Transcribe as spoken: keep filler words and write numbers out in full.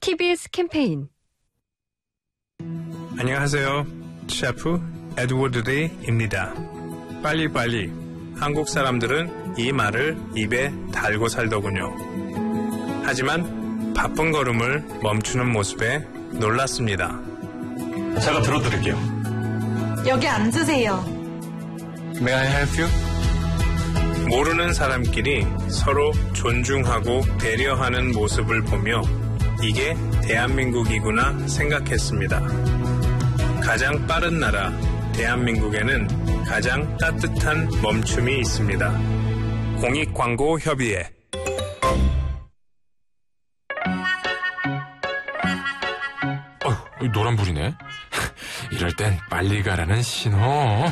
티비에스 캠페인. 안녕하세요. 셰프 에드워드 데이입니다. 빨리빨리. 한국 사람들은 이 말을 입에 달고 살더군요. 하지만 바쁜 걸음을 멈추는 모습에 놀랐습니다. 제가 들어드릴게요. 여기 앉으세요. May I help you? 모르는 사람끼리 서로 존중하고 배려하는 모습을 보며 이게 대한민국이구나 생각했습니다. 가장 빠른 나라 대한민국에는 가장 따뜻한 멈춤이 있습니다. 공익광고협의회. 어, 노란불이네. 이럴 땐 빨리 가라는 신호.